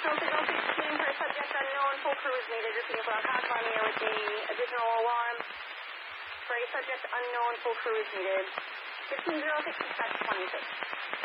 National Signal 16 for subject unknown. Full crew is needed. Repeating for Hot on here with the additional alarm. For a subject unknown, full crew is needed. 1506, dispatch 26.